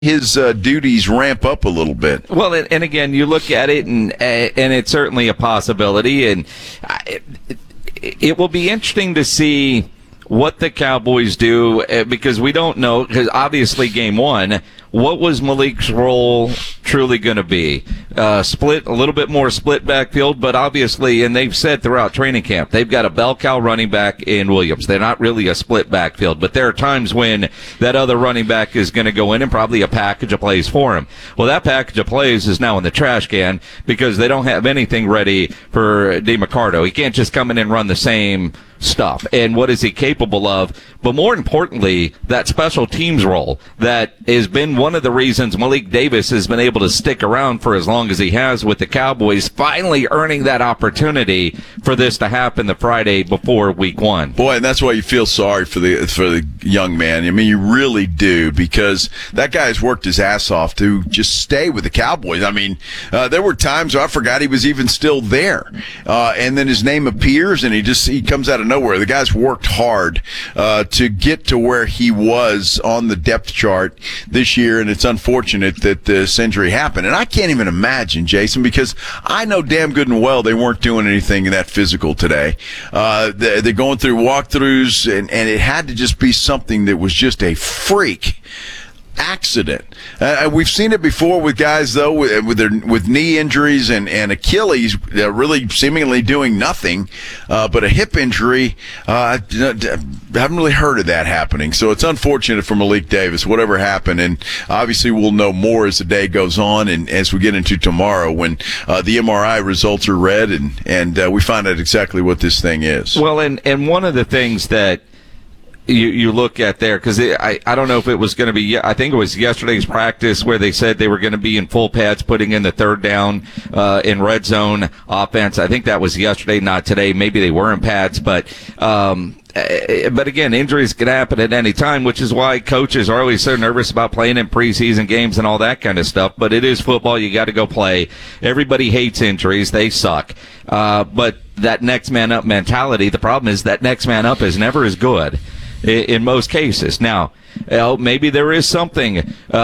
his duties ramp up a little bit. Well, and again, you look at it, and it's certainly a possibility, and it will be interesting to see what the Cowboys do, because we don't know, because obviously game one, what was Malik's role truly going to be? Split, a little bit more split backfield, but obviously, and they've said throughout training camp, they've got a bell cow running back in Williams. They're not really a split backfield, but there are times when that other running back is going to go in and probably a package of plays for him. Well, that package of plays is now in the trash can because they don't have anything ready for DeMarcado. He can't just come in and run the same stuff. And what is he capable of? But more importantly, that special teams role that has been one of the reasons Malik Davis has been able to stick around for as long as he has with the Cowboys, finally earning that opportunity for this to happen the Friday before week one. Boy, and that's why you feel sorry for the young man. I mean, you really do, because that guy's worked his ass off to just stay with the Cowboys. I mean, there were times I forgot he was even still there. And then his name appears and he comes out of nowhere. The guy's worked hard to get to where he was on the depth chart this year, and it's unfortunate that this injury happened. And I can't even imagine, Jason, because I know damn good and well they weren't doing anything that physical today. They're going through walkthroughs, and it had to just be something that was just a freak accident. We've seen it before with guys, though, with knee injuries and Achilles really seemingly doing nothing, but a hip injury, I haven't really heard of that happening. So it's unfortunate for Malik Davis, whatever happened, and obviously we'll know more as the day goes on and as we get into tomorrow when the MRI results are read and we find out exactly what this thing is. Well, and one of the things that you look at there, because I don't know if it was going to be, I think it was yesterday's practice where they said they were going to be in full pads putting in the third down in red zone offense. I think that was yesterday, not today. Maybe they were in pads, but again, injuries can happen at any time, which is why coaches are always so nervous about playing in preseason games and all that kind of stuff. But it is football. You got to go play. Everybody hates injuries. They suck. But that next man up mentality, the problem is that next man up is never as good in most cases. Now, maybe there is something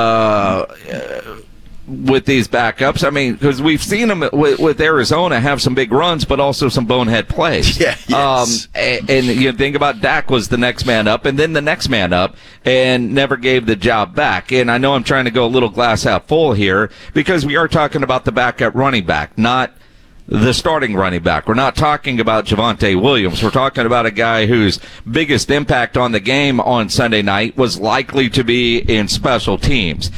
with these backups. I mean, because we've seen them with Arizona have some big runs, but also some bonehead plays. Yeah, yes. And you think about Dak was the next man up, and then the next man up, and never gave the job back. And I know I'm trying to go a little glass half full here, because we are talking about the backup running back, not the starting running back. We're not talking about Javonte Williams. We're talking about a guy whose biggest impact on the game on Sunday night was likely to be in special teams.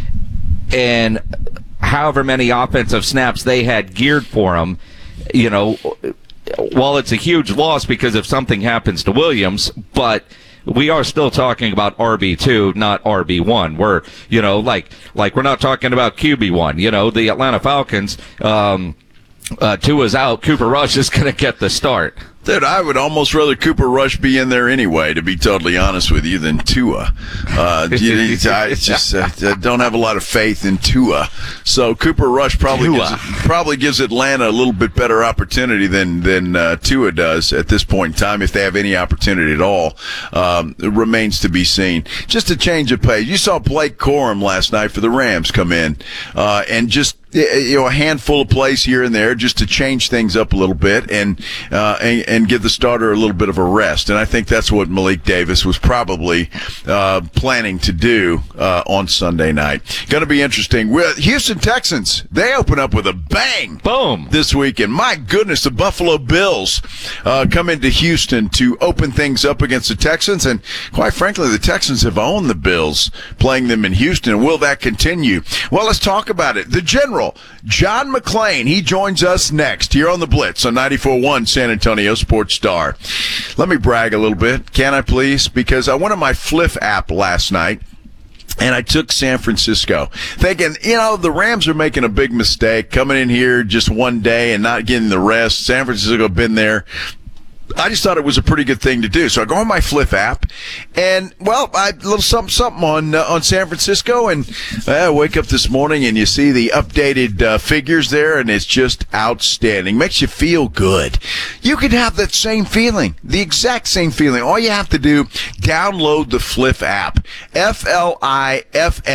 And however many offensive snaps they had geared for him, you know, while it's a huge loss because if something happens to Williams, but we are still talking about RB2, not RB1. We're, you know, like we're not talking about QB1. You know, the Atlanta Falcons, Tua's out. Cooper Rush is going to get the start. Dude, I would almost rather Cooper Rush be in there anyway, to be totally honest with you, than Tua. I don't have a lot of faith in Tua. So Cooper Rush probably gives Atlanta a little bit better opportunity than Tua does at this point in time, if they have any opportunity at all. It remains to be seen. Just a change of pace. You saw Blake Corum last night for the Rams come in and just a handful of plays here and there just to change things up a little bit and give the starter a little bit of a rest. And I think that's what Malik Davis was probably planning to do on Sunday night. Going to be interesting. Houston Texans, they open up with a bang. Boom. This weekend. My goodness, the Buffalo Bills come into Houston to open things up against the Texans. And quite frankly, the Texans have owned the Bills playing them in Houston. Will that continue? Well, let's talk about it. The General, John McClain, he joins us next here on The Blitz on 94.1 San Antonio Sports Star. Let me brag a little bit, can I please? Because I went on my Fliff app last night, and I took San Francisco, thinking, the Rams are making a big mistake coming in here just one day and not getting the rest. San Francisco been there. I just thought it was a pretty good thing to do. So I go on my Fliff app, and, a little something on San Francisco, and I wake up this morning, and you see the updated figures there, and it's just outstanding. Makes you feel good. You can have that same feeling, the exact same feeling. All you have to do, download the Fliff app, Fliff.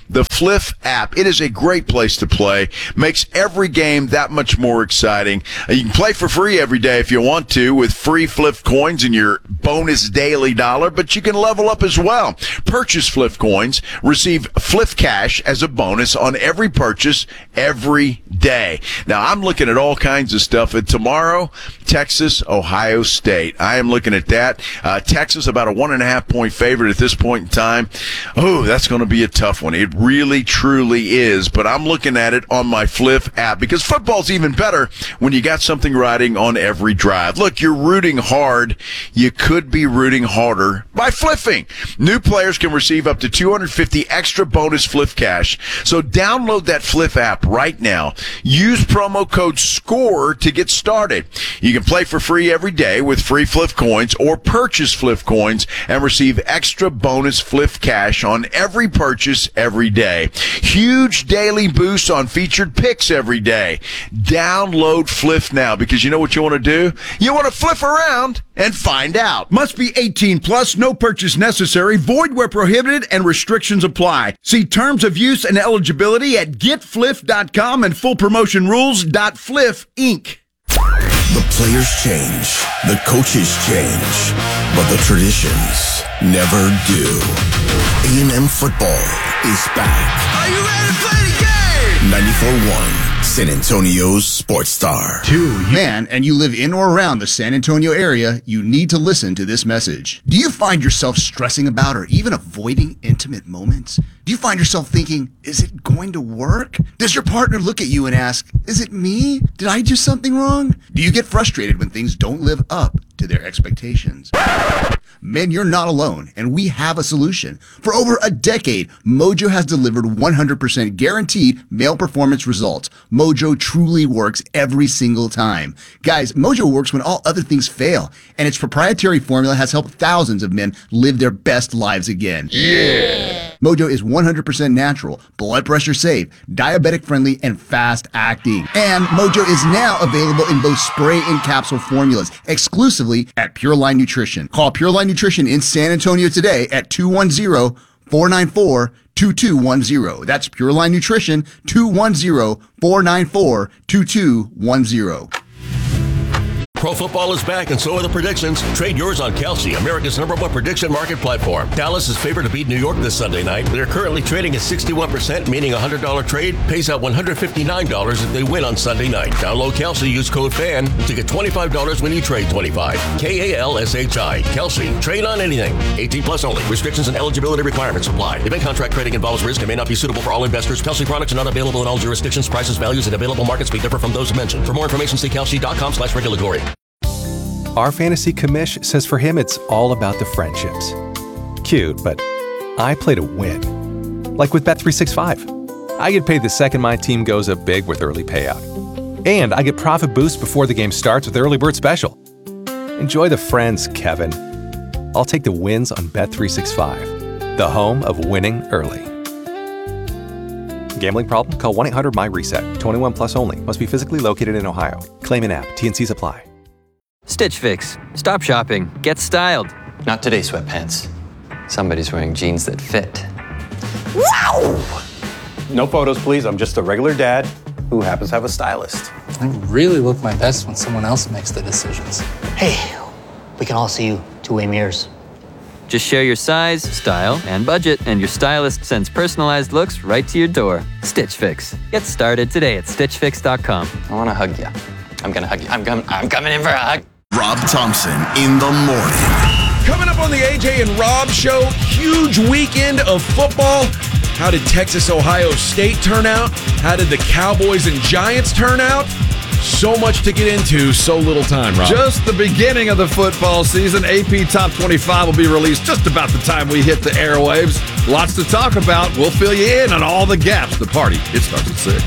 the Fliff app. It is a great place to play. Makes every game that much more exciting. You can play for free every day if you want to with free Fliff coins and your bonus daily dollar, but you can level up as well. Purchase Fliff coins, receive Fliff cash as a bonus on every purchase every day. Now, I'm looking at all kinds of stuff. And tomorrow, Texas, Ohio State. I am looking at that. Texas about a 1.5-point favorite at this point in time. Oh, that's going to be a tough one. It really, truly is. But I'm looking at it on my Fliff app because football's even better when you got something riding on every drive. Look, you're rooting hard. You could be rooting harder by fliffing. New players can receive up to $250 extra bonus Fliff cash. So download that Fliff app right now. Use promo code SCORE to get started. You can play for free every day with free Fliff coins or purchase Fliff coins and receive extra bonus Fliff cash on every purchase every day. Huge daily boosts on featured picks every day. Download Fliff now because you know what you want to do? You want to fliff around and find out. Must be 18 plus, no purchase necessary, void where prohibited, and restrictions apply. See terms of use and eligibility at getfliff.com and fullpromotionrules.fliff Inc. The players change, the coaches change, but the traditions never do. A&M football is back. Are you ready to play the game? 94.1 San Antonio's Sports Star. Man, and you live in or around the San Antonio area, you need to listen to this message. Do you find yourself stressing about or even avoiding intimate moments? Do you find yourself thinking, is it going to work? Does your partner look at you and ask, is it me? Did I do something wrong? Do you get frustrated when things don't live up to their expectations? Men, you're not alone, and we have a solution. For over a decade, Mojo has delivered 100% guaranteed male performance results. Mojo truly works every single time. Guys, Mojo works when all other things fail, and its proprietary formula has helped thousands of men live their best lives again. Yeah! Mojo is 100% natural, blood pressure safe, diabetic friendly, and fast acting. And Mojo is now available in both spray and capsule formulas, exclusively at Pure Line Nutrition. Call Pure Line Nutrition in San Antonio today at 210-494-2210. That's Pure Line Nutrition, 210-494-2210. Pro football is back, and so are the predictions. Trade yours on Kalshi, America's #1 prediction market platform. Dallas is favored to beat New York this Sunday night. They're currently trading at 61%, meaning a $100 trade pays out $159 if they win on Sunday night. Download Kalshi, use code FAN to get $25 when you trade $25. KALSHI. Kalshi. Trade on anything. 18 plus only. Restrictions and eligibility requirements apply. Event contract trading involves risk and may not be suitable for all investors. Kalshi products are not available in all jurisdictions. Prices, values, and available markets may differ from those mentioned. For more information, see kalshi.com/regulatory. Our fantasy commish says for him it's all about the friendships. Cute, but I play to win. Like with Bet365. I get paid the second my team goes up big with early payout. And I get profit boost before the game starts with Early Bird Special. Enjoy the friends, Kevin. I'll take the wins on Bet365, the home of winning early. Gambling problem? Call 1-800-MY-RESET. 21 plus only. Must be physically located in Ohio. Claim in app. T&Cs apply. Stitch Fix. Stop shopping. Get styled. Not today, sweatpants. Somebody's wearing jeans that fit. Wow! No photos, please. I'm just a regular dad who happens to have a stylist. I really look my best when someone else makes the decisions. Hey, we can all see you two-way mirrors. Just share your size, style, and budget, and your stylist sends personalized looks right to your door. Stitch Fix. Get started today at StitchFix.com. I want to hug you. I'm going to hug you. I'm coming in for a hug. Rob Thompson in the morning. Coming up on the AJ and Rob Show, huge weekend of football. How did Texas, Ohio State turn out? How did the Cowboys and Giants turn out? So much to get into, so little time, Rob. Just the beginning of the football season. AP Top 25 will be released just about the time we hit the airwaves. Lots to talk about. We'll fill you in on all the gaps. The party, it starts at 6.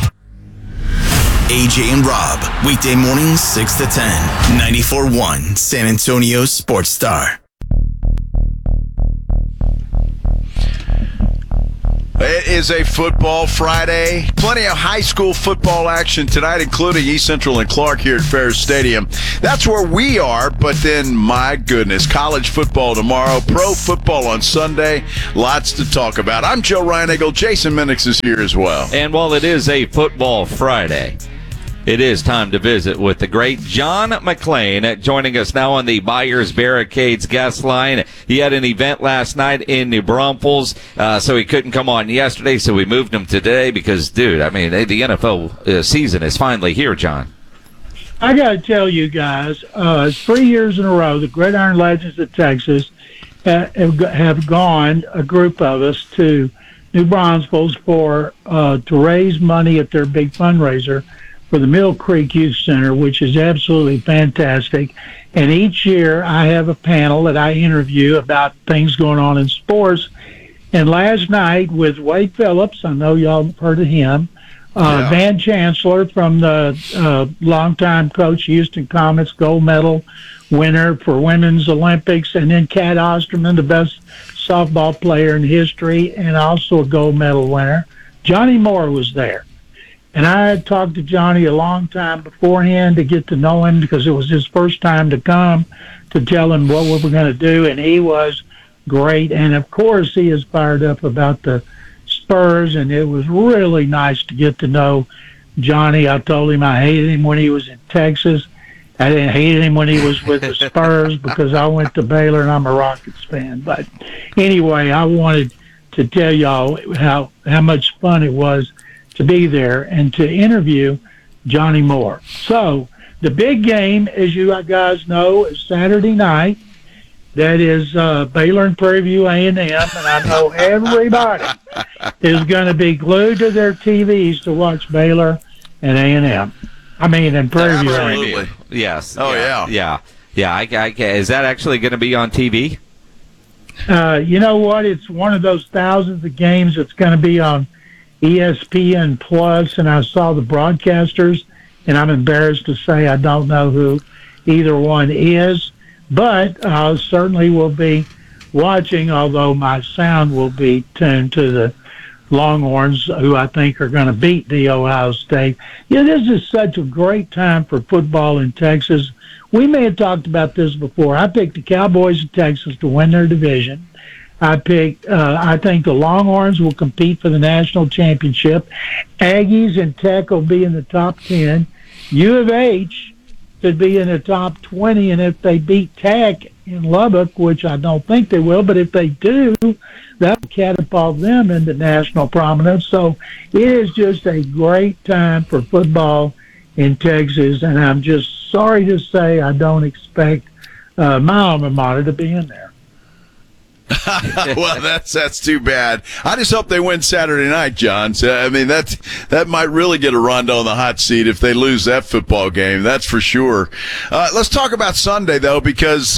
AJ and Rob, weekday mornings 6 to 10, 94.1 San Antonio Sports Star. It is a football Friday. Plenty of high school football action tonight, including East Central and Clark here at Ferris Stadium. That's where we are, but then, my goodness, college football tomorrow, pro football on Sunday. Lots to talk about. I'm Joe Reinagle. Jason Minix is here as well. And while it is a football Friday, it is time to visit with the great John McClain, joining us now on the Buyers Barricades guest line. He had an event last night in New Braunfels, so he couldn't come on yesterday, so we moved him today because, dude, I mean, the NFL season is finally here, John. I got to tell you guys, 3 years in a row, the Gridiron Legends of Texas have gone, a group of us, to New Braunfels to raise money at their big fundraiser for the Mill Creek Youth Center, which is absolutely fantastic. And each year I have a panel that I interview about things going on in sports. And last night with Wade Phillips, I know y'all have heard of him, Van Chancellor from the longtime coach, Houston Comets, gold medal winner for Women's Olympics, and then Kat Osterman, the best softball player in history, and also a gold medal winner. Johnny Moore was there. And I had talked to Johnny a long time beforehand to get to know him because it was his first time to come, to tell him what we were going to do, and he was great. And, of course, he is fired up about the Spurs, and it was really nice to get to know Johnny. I told him I hated him when he was in Texas. I didn't hate him when he was with the Spurs because I went to Baylor and I'm a Rockets fan. But anyway, I wanted to tell y'all how much fun it was to be there and to interview Johnny Moore. So the big game, as you guys know, is Saturday night. That is Baylor and Prairie View A&M, and I know everybody is going to be glued to their TVs to watch Baylor and A&M. I mean, and Prairie View. Absolutely. Yes. Oh, Yeah. Is that actually going to be on TV? You know what? It's one of those thousands of games that's going to be on ESPN Plus, and I saw the broadcasters, and I'm embarrassed to say I don't know who either one is, but I certainly will be watching, although my sound will be tuned to the Longhorns, who I think are going to beat the Ohio State. Yeah, this is such a great time for football in Texas. We may have talked about this before. I picked the Cowboys of Texas to win their division. I think the Longhorns will compete for the national championship. Aggies and Tech will be in the top 10. U of H could be in the top 20, and if they beat Tech in Lubbock, which I don't think they will, but if they do, that will catapult them into national prominence. So it is just a great time for football in Texas, and I'm just sorry to say I don't expect my alma mater to be in there. Well, that's too bad. I just hope they win Saturday night, John. So, I mean, that might really get a Rondo on the hot seat if they lose that football game. That's for sure. Let's talk about Sunday, though, because,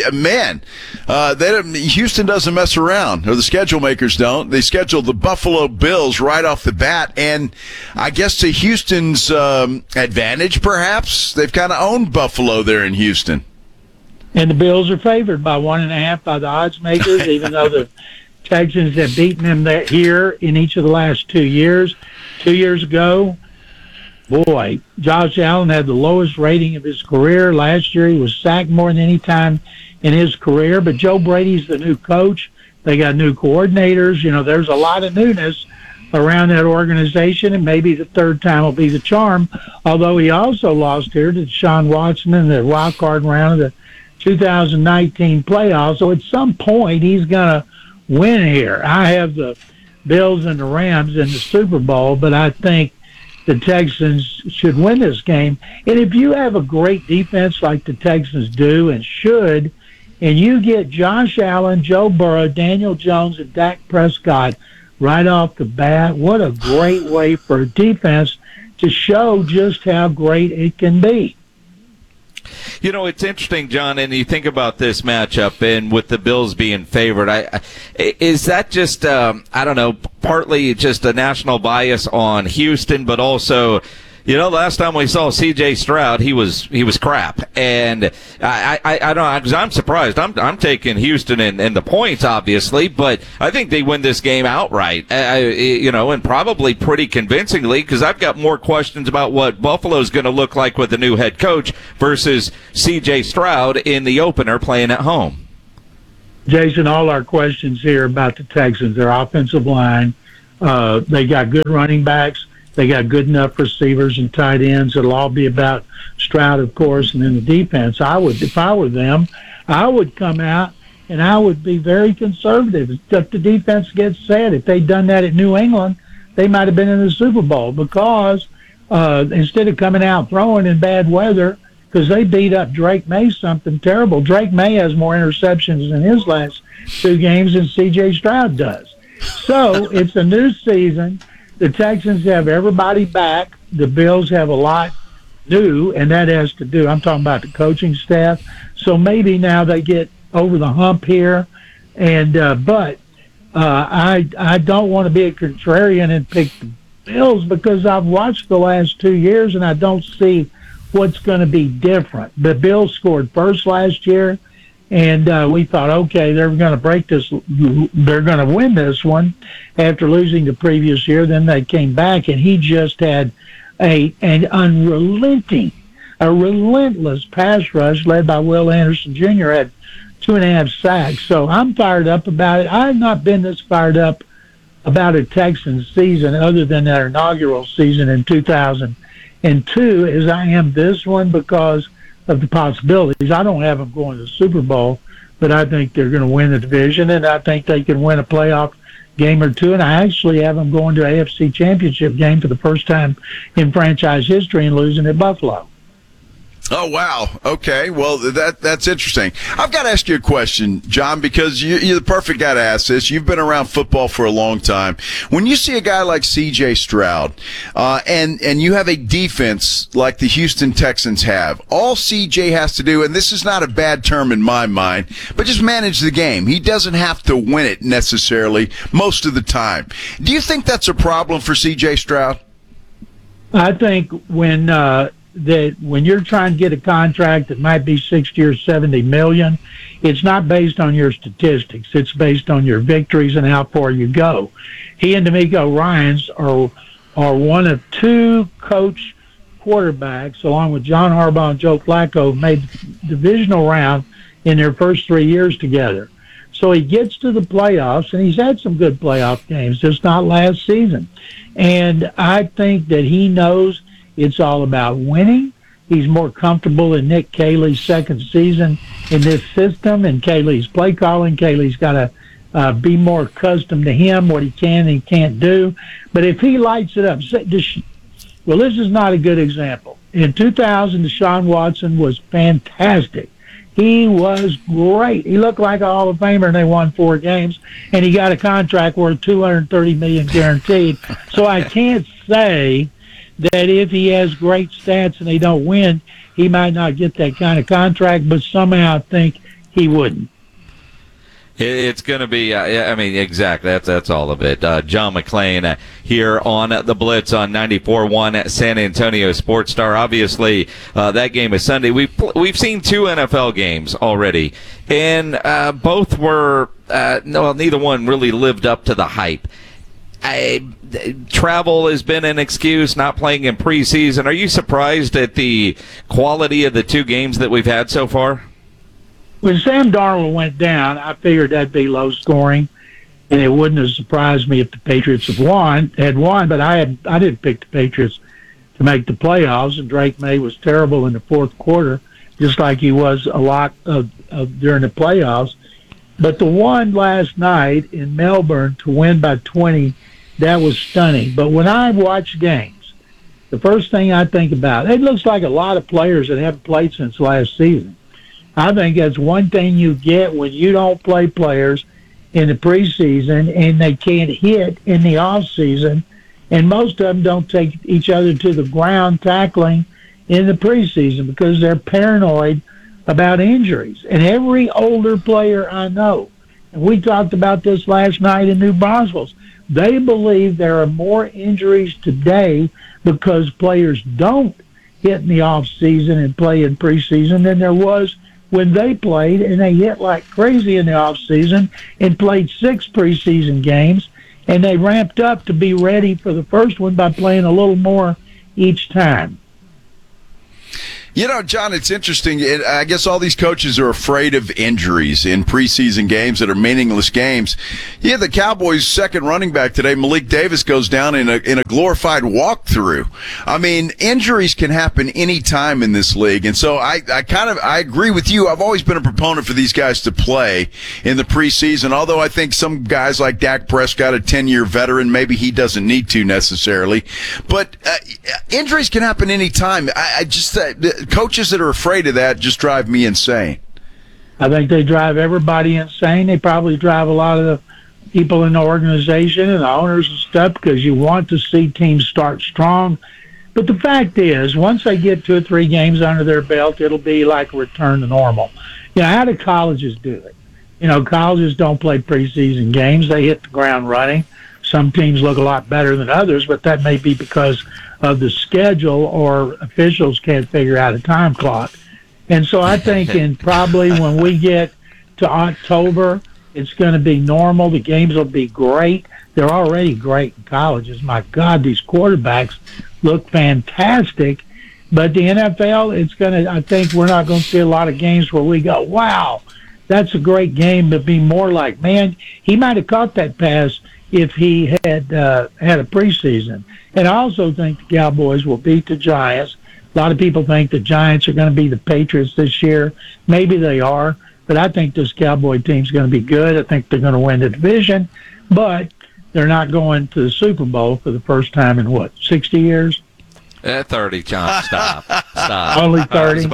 Houston doesn't mess around, or the schedule makers don't. They scheduled the Buffalo Bills right off the bat, and I guess to Houston's advantage, perhaps, they've kind of owned Buffalo there in Houston. And the Bills are favored by 1.5 by the odds makers, even though the Texans have beaten them here in each of the last 2 years. 2 years ago, boy, Josh Allen had the lowest rating of his career. Last year he was sacked more than any time in his career. But Joe Brady's the new coach. They got new coordinators. You know, there's a lot of newness around that organization, and maybe the third time will be the charm, although he also lost here to Deshaun Watson in the wild card round of the 2019 playoffs. So at some point he's going to win here. I have the Bills and the Rams in the Super Bowl, but I think the Texans should win this game. And if you have a great defense like the Texans do and should, and you get Josh Allen, Joe Burrow, Daniel Jones, and Dak Prescott right off the bat, what a great way for a defense to show just how great it can be. You know, it's interesting, John, and you think about this matchup and with the Bills being favored. Is that just, I don't know, partly just a national bias on Houston, but also, Last time we saw C.J. Stroud, he was crap, and I don't know, because I'm surprised. I'm taking Houston and the points, obviously, but I think they win this game outright. And probably pretty convincingly, because I've got more questions about what Buffalo's going to look like with the new head coach versus C.J. Stroud in the opener playing at home. Jason, all our questions here about the Texans, their offensive line, they got good running backs. They got good enough receivers and tight ends. It'll all be about Stroud, of course, and then the defense. If I were them, I would come out and I would be very conservative. If the defense gets set, if they'd done that at New England, they might have been in the Super Bowl, because instead of coming out throwing in bad weather, because they beat up Drake May something terrible. Drake May has more interceptions in his last 2 games than C.J. Stroud does. So it's a new season. The Texans have everybody back. The Bills have a lot new, and that has to do, I'm talking about the coaching staff. So maybe now they get over the hump here. And but I don't want to be a contrarian and pick the Bills, because I've watched the last 2 years and I don't see what's going to be different. The Bills scored first last year, and we thought, okay, they're going to break this. They're going to win this one after losing the previous year. Then they came back, and he just had a relentless pass rush led by Will Anderson Jr. had 2.5 sacks. So I'm fired up about it. I've not been this fired up about a Texans season other than their inaugural season in 2002 as I am this one, because of the possibilities. I don't have them going to the Super Bowl, but I think they're going to win the division, and I think they can win a playoff game or two, and I actually have them going to an AFC Championship game for the first time in franchise history and losing at Buffalo. Oh, wow. Okay. Well, that's interesting. I've got to ask you a question, John, because you're the perfect guy to ask this. You've been around football for a long time. When you see a guy like C.J. Stroud, and you have a defense like the Houston Texans have, all C.J. has to do, and this is not a bad term in my mind, but just manage the game. He doesn't have to win it necessarily most of the time. Do you think that's a problem for C.J. Stroud? I think when you're trying to get a contract that might be 60 or 70 million, it's not based on your statistics. It's based on your victories and how far you go. He and DeMeco Ryans are one of 2 coach quarterbacks, along with John Harbaugh and Joe Flacco, made the divisional round in their first 3 years together. So he gets to the playoffs, and he's had some good playoff games, just not last season. And I think that he knows it's all about winning. He's more comfortable in Nick Caley's second season in this system, and Caley's play calling. Caley's got to be more accustomed to him, what he can and can't do. But if he lights it up, well, this is not a good example. In 2000, Deshaun Watson was fantastic. He was great. He looked like a Hall of Famer, and they won 4 games, and he got a contract worth $230 million guaranteed. So I can't say that if he has great stats and they don't win, he might not get that kind of contract, but somehow I think he wouldn't. It's going to be, exactly. That's all of it. John McClain here on the Blitz on 94.1 San Antonio Sports Star. Obviously, that game is Sunday. We've seen 2 NFL games already, and both were neither one really lived up to the hype. Travel has been an excuse, not playing in preseason. Are you surprised at the quality of the 2 games that we've had so far? When Sam Darnold went down, I figured that'd be low scoring, and it wouldn't have surprised me if the Patriots had won. But I didn't pick the Patriots to make the playoffs, and Drake May was terrible in the fourth quarter, just like he was a lot of during the playoffs. But the one last night in Melbourne to win by 20, that was stunning. But when I watch games, the first thing I think about, it looks like a lot of players that haven't played since last season. I think that's one thing you get when you don't play players in the preseason and they can't hit in the off season, and most of them don't take each other to the ground tackling in the preseason because they're paranoid about injuries. And every older player I know, and we talked about this last night in New Braunfels, They believe there are more injuries today because players don't hit in the off season and play in preseason than there was when they played, and they hit like crazy in the off season and played 6 preseason games, and they ramped up to be ready for the first one by playing a little more each time. You know, John, it's interesting. I guess all these coaches are afraid of injuries in preseason games that are meaningless games. Yeah, the Cowboys' second running back today, Malik Davis, goes down in a glorified walkthrough. I mean, injuries can happen any time in this league, and so I agree with you. I've always been a proponent for these guys to play in the preseason, although I think some guys like Dak Prescott, a 10-year veteran, maybe he doesn't need to necessarily. But injuries can happen any time. I just coaches that are afraid of that just drive me insane. I think they drive everybody insane. They probably drive a lot of the people in the organization and the owners and stuff because you want to see teams start strong. But the fact is, once they get 2 or 3 games under their belt, it'll be like a return to normal. You know, how do colleges do it? You know, colleges don't play preseason games. They hit the ground running. Some teams look a lot better than others, but that may be because of the schedule or officials can't figure out a time clock. And so I think probably when we get to October, it's going to be normal. The games will be great. They're already great in colleges. My God, these quarterbacks look fantastic. But the NFL, I think we're not going to see a lot of games where we go, wow, that's a great game, but be more like, man, he might have caught that pass if he had had a preseason. And I also think the Cowboys will beat the Giants. A lot of people think the Giants are going to be the Patriots this year. Maybe they are, but I think this Cowboy team's going to be good. I think they're going to win the division, but they're not going to the Super Bowl for the first time in, 60 years? 30, John. Stop. Only 30?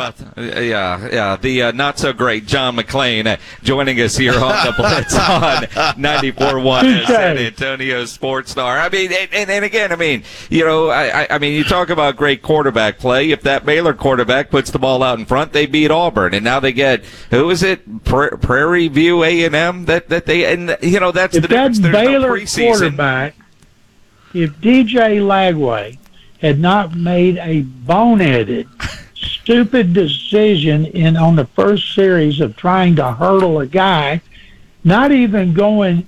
The not-so-great John McClain joining us here on the Blitz on 94.1 San Antonio Sports Star. I mean, and again, I mean, you know, I mean, you talk about great quarterback play. If that Baylor quarterback puts the ball out in front, they beat Auburn. And now they get, who is it? Prairie View A&M? That they, and, you know, that's if the difference. That There's Baylor no preseason quarterback, if DJ Lagway had not made a boneheaded, stupid decision on the first series of trying to hurdle a guy, not even going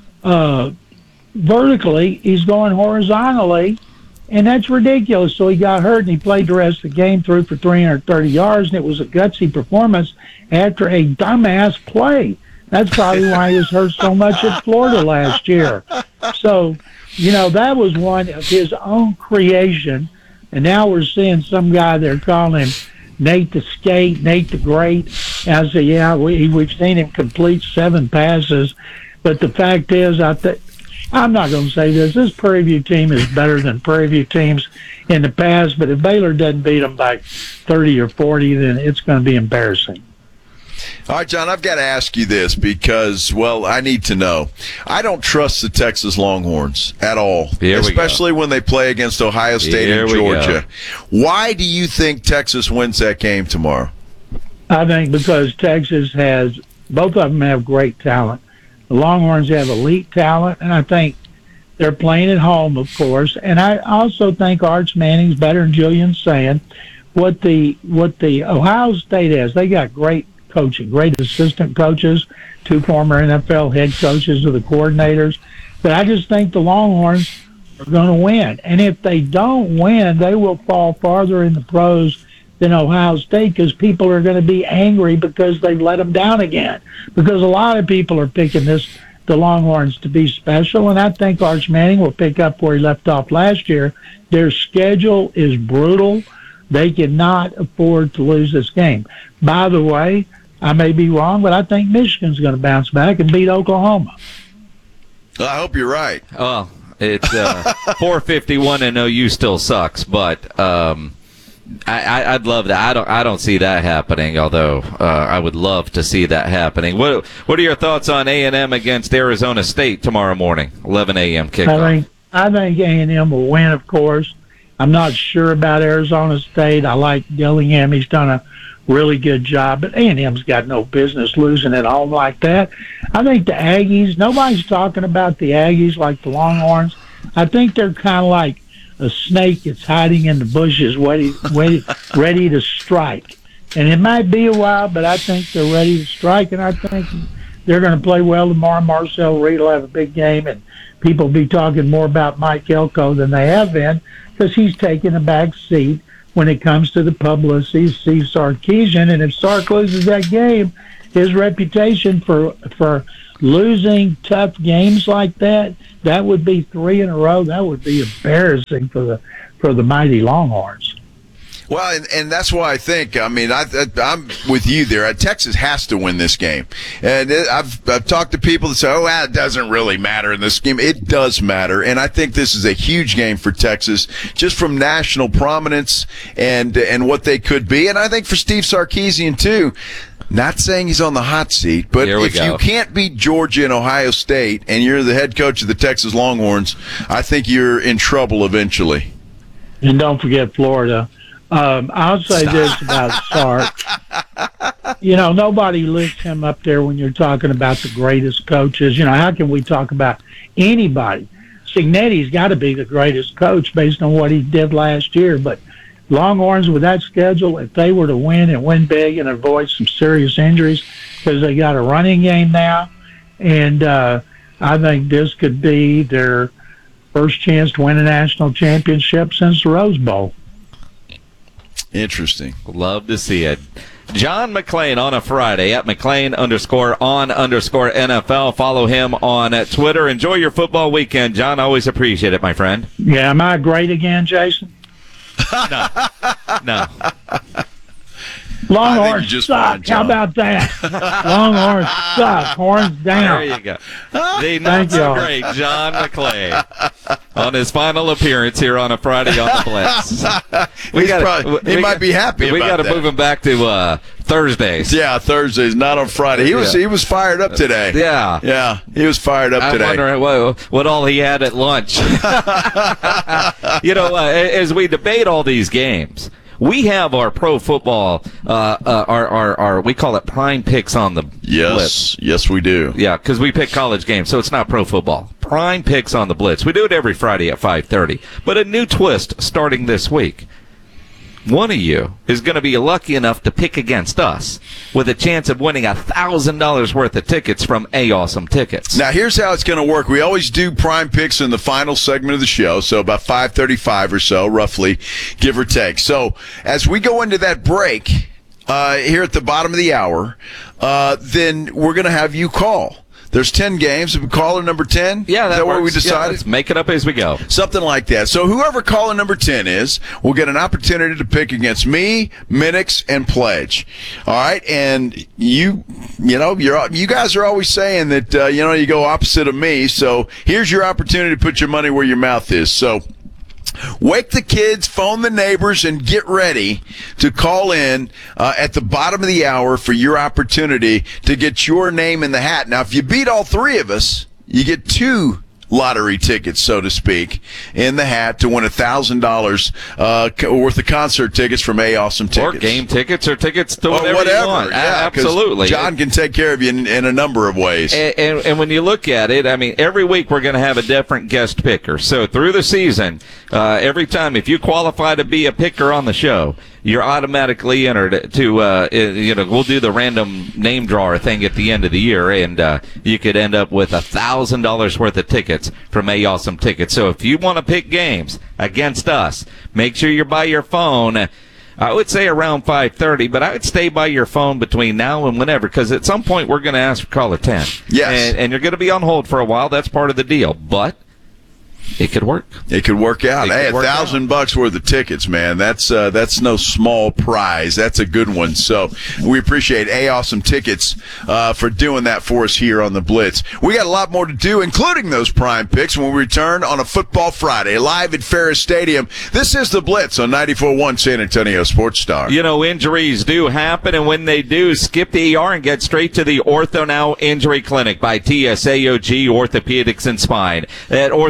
vertically, he's going horizontally, and that's ridiculous. So he got hurt, and he played the rest of the game through for 330 yards, and it was a gutsy performance after a dumbass play. That's probably why he was hurt so much at Florida last year. So, you know, that was one of his own creation, and now we're seeing some guy they're calling him Nate the Skate, Nate the Great. And I say, yeah, we've seen him complete 7 passes, but the fact is, I'm not going to say this. This Prairie View team is better than Prairie View teams in the past, but if Baylor doesn't beat them by 30 or 40, then it's going to be embarrassing. All right, John, I've got to ask you this because, well, I need to know. I don't trust the Texas Longhorns at all, especially when they play against Ohio State and Georgia. Why do you think Texas wins that game tomorrow? I think because Texas has, both of them have great talent. The Longhorns have elite talent, and I think they're playing at home, of course. And I also think Arch Manning's better than Julian's saying. What the Ohio State has, they got great coaching, great assistant coaches, 2 former NFL head coaches are the coordinators. But I just think the Longhorns are going to win. And if they don't win, they will fall farther in the pros than Ohio State because people are going to be angry because they've let them down again. Because a lot of people are picking the Longhorns to be special, and I think Arch Manning will pick up where he left off last year. Their schedule is brutal. They cannot afford to lose this game. By the way, I may be wrong, but I think Michigan's going to bounce back and beat Oklahoma. I hope you're right. Well, it's 451 and OU still sucks, but I'd love that. I don't see that happening, although I would love to see that happening. What are your thoughts on A&M against Arizona State tomorrow morning, 11 a.m. kickoff? I think A&M will win, of course. I'm not sure about Arizona State. I like Dillingham. He's done a really good job. But A&M's got no business losing at home like that. I think the Aggies, nobody's talking about the Aggies like the Longhorns. I think they're kind of like a snake that's hiding in the bushes, ready to strike. And it might be a while, but I think they're ready to strike, and I think they're going to play well tomorrow. Marcel Reed will have a big game, and people will be talking more about Mike Elko than they have been because he's taking a back seat when it comes to the publicity of Steve Sarkisian. And if Sark loses that game, his reputation for losing tough games like that would be 3 in a row. That would be embarrassing for the mighty Longhorns. Well, and that's why I think, I'm with you there. Texas has to win this game. And I've talked to people that say, it doesn't really matter in this game. It does matter. And I think this is a huge game for Texas, just from national prominence and what they could be. And I think for Steve Sarkisian, too. Not saying he's on the hot seat, but if you can't beat Georgia and Ohio State and you're the head coach of the Texas Longhorns, I think you're in trouble eventually. And don't forget Florida. I'll say this about Sark. Nobody lifts him up there when you're talking about the greatest coaches. How can we talk about anybody? Cignetti's got to be the greatest coach based on what he did last year, but Longhorns with that schedule, if they were to win and win big and avoid some serious injuries, because they got a running game now, and I think this could be their first chance to win a national championship since the Rose Bowl. Interesting. Love to see it. John McClain on a Friday at McClain_on_NFL. Follow him on Twitter. Enjoy your football weekend, John. Always appreciate it, my friend. Yeah, am I great again, Jason? No. Longhorns suck. How about that? Longhorns suck. Horns down. There you go. The not so great John McClain on his final appearance here on a Friday on the Blitz. He might be happy. We got to move him back to Thursdays. Yeah, Thursdays, not on Friday. He was fired up today. Yeah, he was fired up today. I'm wondering what all he had at lunch. As we debate all these games, we have our pro football, our we call it prime picks on the Blitz. Yes, we do. Yeah, because we pick college games, so it's not pro football. Prime picks on the Blitz. We do it every Friday at 5:30. But a new twist starting this week. One of you is going to be lucky enough to pick against us with a chance of winning $1,000 worth of tickets from Awesome Tickets. Now, here's how it's going to work. We always do prime picks in the final segment of the show, so about 5:35 or so, roughly, give or take. So as we go into that break here at the bottom of the hour, then we're going to have you call. There's 10 games. Caller number 10? Yeah, is that works. what we decided? Yeah, let's make it up as we go. Something like that. So whoever caller number 10 is will get an opportunity to pick against me, Minix, and Pledge. All right? And you guys are always saying that, you go opposite of me. So here's your opportunity to put your money where your mouth is. So wake the kids, phone the neighbors, and get ready to call in at the bottom of the hour for your opportunity to get your name in the hat. Now, if you beat all three of us, you get 2 lottery tickets, so to speak, in the hat to win $1,000 worth of concert tickets from Awesome Tickets. Or game tickets or tickets to whatever you want. Yeah, absolutely. John can take care of you in a number of ways. And when you look at it, every week we're going to have a different guest picker. So through the season, every time, if you qualify to be a picker on the show, you're automatically entered to, we'll do the random name drawer thing at the end of the year, and you could end up with $1,000 worth of tickets from Awesome Tickets. So if you want to pick games against us, make sure you're by your phone. I would say around 5:30, but I would stay by your phone between now and whenever, because at some point we're going to ask for caller 10. Yes. And you're going to be on hold for a while. That's part of the deal. But it could work. It could work out. Hey, $1,000 worth of tickets, man. That's no small prize. That's a good one. So we appreciate Awesome Tickets for doing that for us here on the Blitz. We got a lot more to do, including those prime picks, when we return on a Football Friday live at Ferris Stadium. This is the Blitz on 94.1 San Antonio Sports Star. Injuries do happen, and when they do, skip the ER and get straight to the Ortho Now Injury Clinic by TSAOG Orthopedics and Spine. At Ortho Now,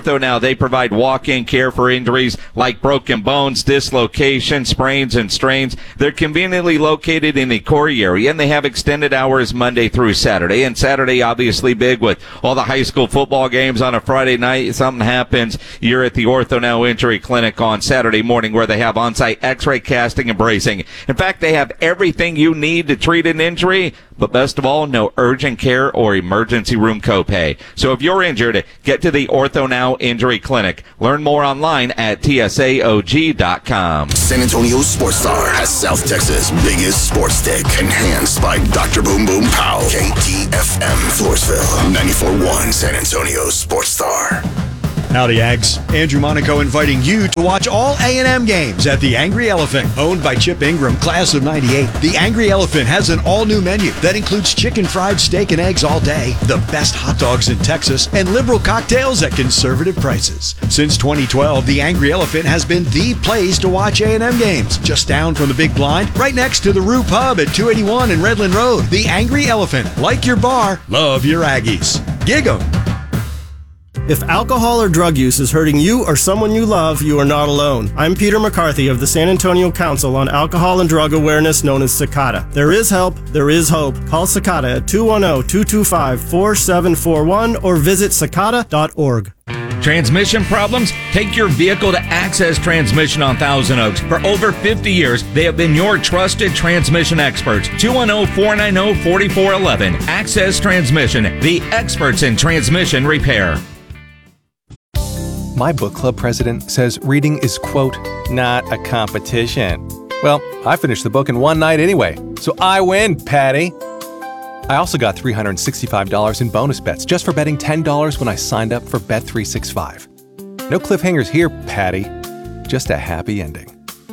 They provide walk-in care for injuries like broken bones, dislocations, sprains, and strains. They're conveniently located in the Corey area, and they have extended hours Monday through Saturday. And Saturday, obviously big with all the high school football games on a Friday night. Something happens, you're at the Ortho Now Injury Clinic on Saturday morning, where they have on-site x-ray, casting, and bracing. In fact, they have everything you need to treat an injury, but best of all, no urgent care or emergency room copay. So if you're injured, get to the Ortho Now Injury Clinic. Learn more online at tsaog.com. San Antonio Sports Star has South Texas' biggest sports stick, enhanced by Dr. Boom Boom Pow. KTFM Floresville, 94.1 San Antonio Sports Star. Howdy, Ags. Andrew Monaco inviting you to watch all A&M games at the Angry Elephant. Owned by Chip Ingram, class of 98, the Angry Elephant has an all-new menu that includes chicken fried steak and eggs all day, the best hot dogs in Texas, and liberal cocktails at conservative prices. Since 2012, the Angry Elephant has been the place to watch A&M games. Just down from the Big Blind, right next to the Rue Pub at 281 and Redland Road. The Angry Elephant. Like your bar, love your Aggies. Gig 'em. If alcohol or drug use is hurting you or someone you love, you are not alone. I'm Peter McCarthy of the San Antonio Council on Alcohol and Drug Awareness, known as CICADA. There is help, there is hope. Call CICADA at 210-225-4741 or visit cicada.org. Transmission problems? Take your vehicle to Access Transmission on Thousand Oaks. For over 50 years, they have been your trusted transmission experts. 210-490-4411. Access Transmission, the experts in transmission repair. My book club president says reading is, quote, not a competition. Well, I finished the book in one night anyway, so I win, Patty. I also got $365 in bonus bets just for betting $10 when I signed up for Bet365. No cliffhangers here, Patty. Just a happy ending.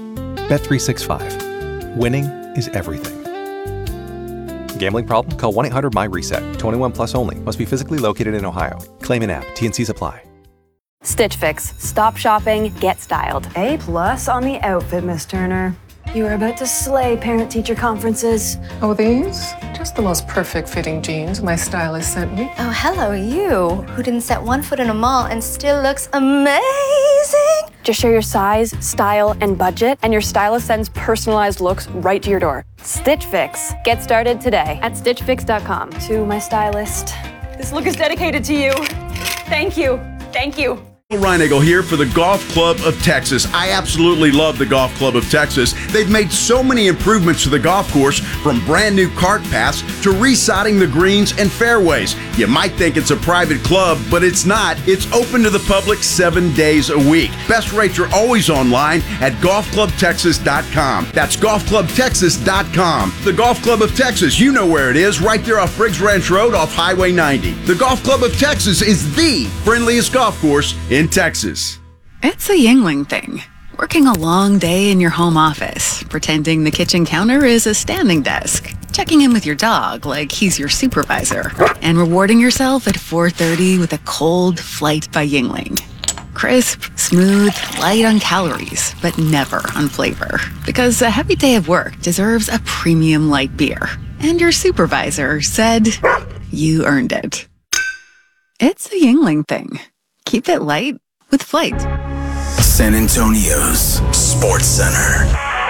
Bet365. Winning is everything. Gambling problem? Call 1-800-MY-RESET. 21 plus only. Must be physically located in Ohio. Claim in app. T&Cs apply. Stitch Fix. Stop shopping, get styled. A+ on the outfit, Miss Turner. You are about to slay parent-teacher conferences. Oh, these? Just the most perfect fitting jeans my stylist sent me. Oh, hello, you, who didn't set one foot in a mall and still looks amazing. Just share your size, style, and budget, and your stylist sends personalized looks right to your door. Stitch Fix. Get started today at stitchfix.com. To my stylist, this look is dedicated to you. Thank you. Thank you. Reinagle here for the Golf Club of Texas. I absolutely love the Golf Club of Texas. They've made so many improvements to the golf course, from brand new cart paths to resodding the greens and fairways. You might think it's a private club, but it's not. It's open to the public 7 days a week. Best rates are always online at golfclubtexas.com. That's golfclubtexas.com. The Golf Club of Texas, you know where it is, right there off Briggs Ranch Road off Highway 90. The Golf Club of Texas is the friendliest golf course in Texas. It's a Yingling thing. Working a long day in your home office, pretending the kitchen counter is a standing desk, checking in with your dog like he's your supervisor, and rewarding yourself at 4:30 with a cold Flight by Yingling. Crisp, smooth, light on calories, but never on flavor. Because a heavy day of work deserves a premium light beer. And your supervisor said you earned it. It's a Yingling thing. Keep it light with Flight. San Antonio's Sports Center.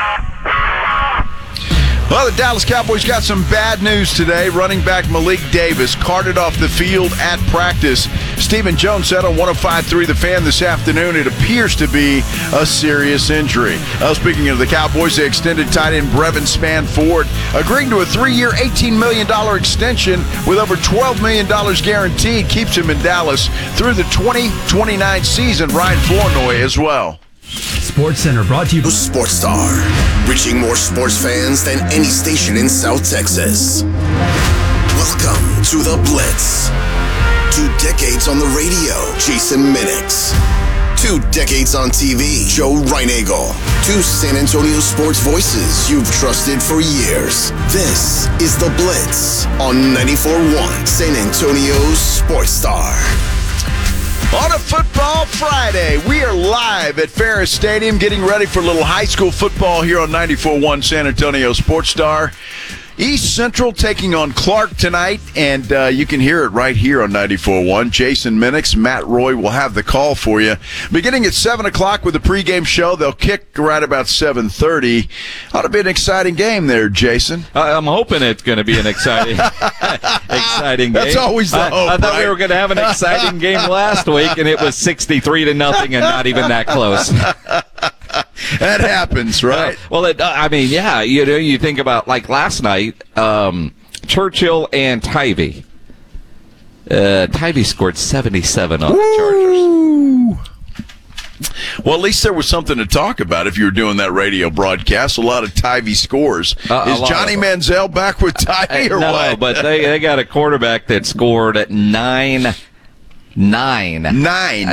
Well, the Dallas Cowboys got some bad news today. Running back Malik Davis carted off the field at practice. Stephen Jones said on 105.3 The Fan this afternoon it appears to be a serious injury. Speaking of the Cowboys, they extended tight end Brevin Spann-Ford, agreeing to a 3-year, $18 million extension with over $12 million guaranteed. Keeps him in Dallas through the 2029 season. Ryan Flournoy as well. Sports Center brought to you by Sports Star, reaching more sports fans than any station in South Texas. Welcome to The Blitz. 2 decades on the radio, Jason Minix. 2 decades on TV, Joe Reinagle. 2 San Antonio sports voices you've trusted for years. This is The Blitz on 94.1 San Antonio's Sports Star. On a Football Friday, we are live at Ferris Stadium getting ready for a little high school football here on 94.1 San Antonio Sports Star. East Central taking on Clark tonight, and you can hear it right here on 94.1. Jason Minix, Matt Roy will have the call for you. Beginning at 7 o'clock with the pregame show. They'll kick right about 7:30. Ought to be an exciting game there, Jason. I'm hoping it's going to be an exciting game. That's always the hope, I thought right? we were going to have an exciting game last week, and it was 63-0 and not even that close. That happens, right? Well, you think about, like, last night, Churchill and Tybee. Tybee scored 77 on the Chargers. Well, at least there was something to talk about if you were doing that radio broadcast. A lot of Tybee scores. Is Johnny Manziel back with Tybee or no, what? No, but they got a quarterback that scored at nine. Wow. 9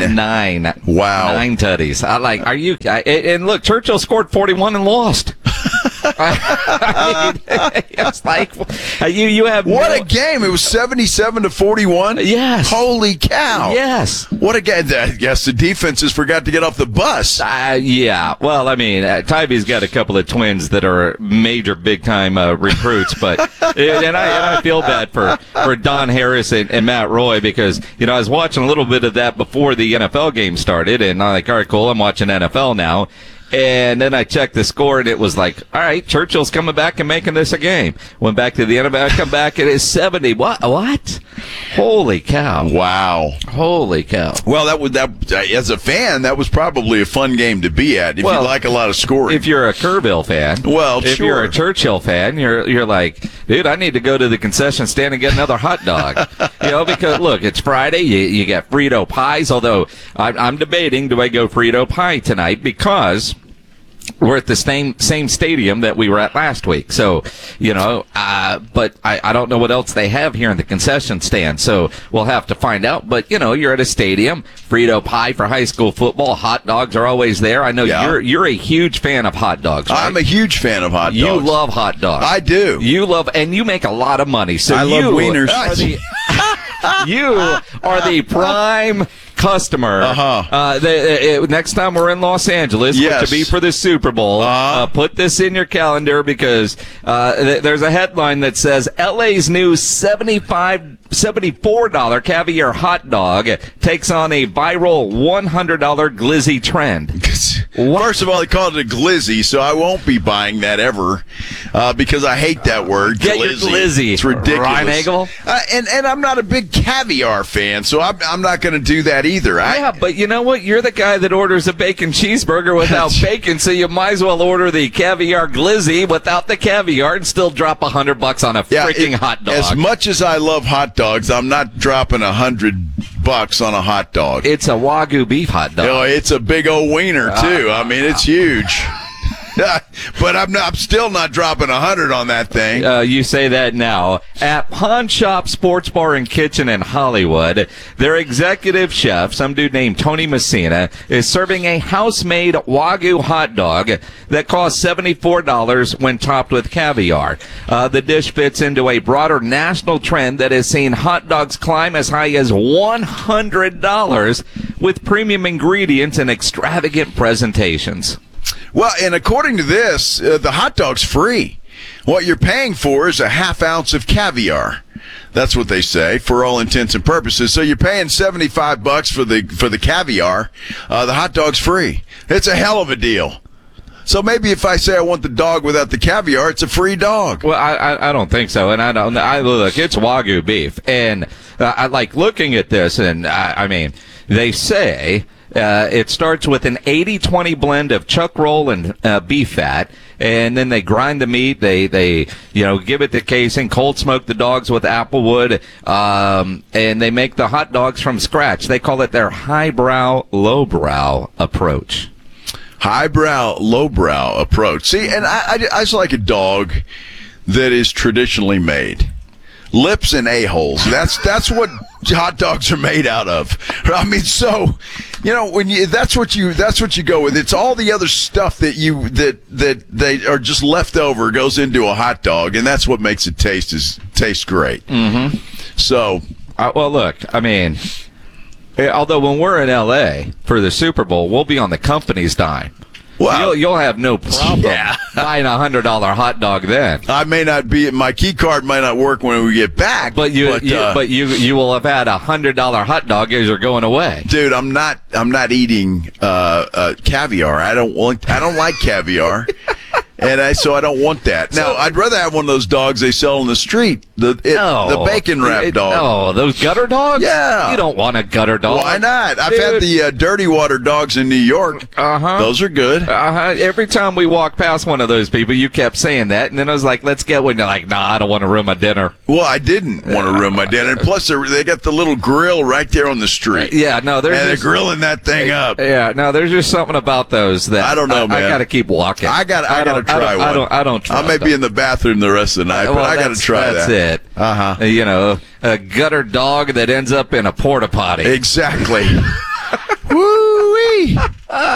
tutties. And look, Churchill scored 41 and lost. I mean, it's like you have what a game! It was 77-41. Yes. Holy cow! Yes. What a game! I guess the defenses forgot to get off the bus. Yeah. Well, I mean, Tybee's got a couple of twins that are major, big time recruits, but and I feel bad for Don Harris and Matt Roy because I was watching a little bit of that before the NFL game started, and I'm like, all right, cool, I'm watching NFL now. And then I checked the score, and it was like, all right, Churchill's coming back and making this a game. Went back to the end of it. I come back, it is 70. What? Holy cow. Wow. Holy cow. Well, that as a fan, that was probably a fun game to be at if you like a lot of scoring. If you're a Kerrville fan. Well, if you're a Churchill fan, you're like, dude, I need to go to the concession stand and get another hot dog. Because, look, it's Friday. You get Frito pies, although I'm debating, do I go Frito pie tonight? Because we're at the same stadium that we were at last week. So, but I don't know what else they have here in the concession stand. So we'll have to find out. But, you're at a stadium. Frito pie for high school football. Hot dogs are always there. I know you're a huge fan of hot dogs, right? I'm a huge fan of hot dogs. You love hot dogs. I do. And you make a lot of money. So I love wieners. You are the prime customer. Next time we're in Los Angeles, which will be for the Super Bowl, put this in your calendar because there's a headline that says LA's new $74 caviar hot dog takes on a viral $100 glizzy trend. First of all, they called it a glizzy, so I won't be buying that ever because I hate that word. Get your glizzy. It's ridiculous. Ryan Nagel? And I'm not a big caviar fan, so I'm not going to do that either. Yeah, but you know what? You're the guy that orders a bacon cheeseburger without bacon, so you might as well order the caviar glizzy without the caviar and still drop $100 on a freaking hot dog. As much as I love hot dogs, I'm not dropping $100 on a hot dog. It's a Wagyu beef hot dog. It's a big old wiener too. I mean, it's huge. But I'm still not dropping $100 on that thing. You say that now. At Pawn Shop Sports Bar and Kitchen in Hollywood, their executive chef, some dude named Tony Messina, is serving a house-made Wagyu hot dog that costs $74 when topped with caviar. The dish fits into a broader national trend that has seen hot dogs climb as high as $100 with premium ingredients and extravagant presentations. Well, and according to this, the hot dog's free. What you're paying for is a half ounce of caviar. That's what they say, for all intents and purposes. So you're paying $75 for the caviar. The hot dog's free. It's a hell of a deal. So maybe if I say I want the dog without the caviar, it's a free dog. Well, I don't think so. And I look, it's Wagyu beef. And I like looking at this, and I mean, they say it starts with an 80-20 blend of chuck roll and beef fat, and then they grind the meat. They give it the casing, cold smoke the dogs with applewood, and they make the hot dogs from scratch. They call it their highbrow, lowbrow approach. Highbrow, lowbrow approach. See, and I just like a dog that is traditionally made. Lips and a-holes. That's what hot dogs are made out of. I mean, so that's what you go with. It's all the other stuff that they are just left over goes into a hot dog, and that's what makes it taste great. Mm-hmm. So, well, look, I mean, although when we're in LA for the Super Bowl, we'll be on the company's dime. Well, you'll have no problem buying a $100 hot dog then. I may not be. My key card might not work when we get back. But you will have had a $100 hot dog as you're going away. Dude, I'm not eating caviar. I don't like caviar. So I don't want that. Now, I'd rather have one of those dogs they sell on the street, the bacon wrap dog. Oh, those gutter dogs? Yeah. You don't want a gutter dog. Why not? I've had the dirty water dogs in New York. Uh-huh. Those are good. Uh-huh. Every time we walk past one of those people, you kept saying that, and then I was like, let's get one. You're like, nah, I don't want to ruin my dinner. Well, I didn't want to ruin my dinner. And plus, they got the little grill right there on the street. Yeah, no, they're grilling that thing up. Yeah, no, there's just something about those that I don't know, man. I got to keep walking. I got to try one. I don't trust I may be in the bathroom the rest of the night, but I got to try that. That's it. Uh-huh. A gutter dog that ends up in a porta potty. Exactly.